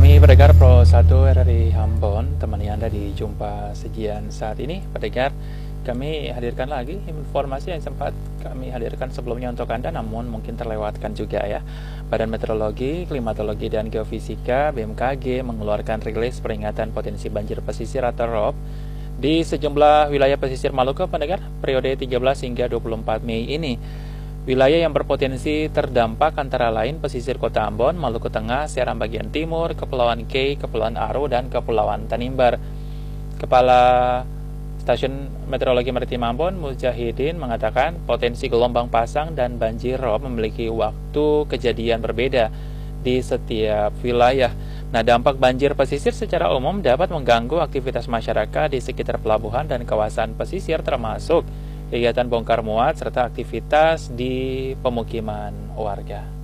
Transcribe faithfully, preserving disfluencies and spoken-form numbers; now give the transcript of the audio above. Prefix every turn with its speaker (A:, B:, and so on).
A: Kami pendengar Pro satu R R I Ambon, temani Anda di Jumpa Sajian saat ini. Pendengar, kami hadirkan lagi informasi yang sempat kami hadirkan sebelumnya untuk Anda, namun mungkin terlewatkan juga ya. Badan Meteorologi, Klimatologi, dan Geofisika B M K G mengeluarkan rilis peringatan potensi banjir pesisir atau R O B di sejumlah wilayah pesisir Maluku, pendengar, periode tiga belas hingga dua puluh empat Mei ini. Wilayah yang berpotensi terdampak antara lain pesisir Kota Ambon, Maluku Tengah, Seram bagian timur, Kepulauan Kei, Kepulauan Aro, dan Kepulauan Tanimbar. Kepala Stasiun Meteorologi Maritim Ambon, Mujahidin, mengatakan potensi gelombang pasang dan banjir rob memiliki waktu kejadian berbeda di setiap wilayah. Nah, dampak banjir pesisir secara umum dapat mengganggu aktivitas masyarakat di sekitar pelabuhan dan kawasan pesisir, termasuk kegiatan bongkar muat serta aktivitas di pemukiman warga.